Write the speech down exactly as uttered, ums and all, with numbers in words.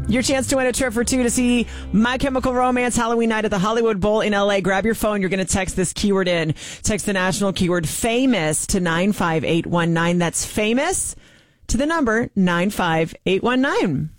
Your chance to win a trip for two to see My Chemical Romance Halloween night at the Hollywood Bowl in L A. Grab your phone. You're going to text this keyword in. Text the national keyword famous to nine five eight one nine. That's famous to the number nine five eight one nine.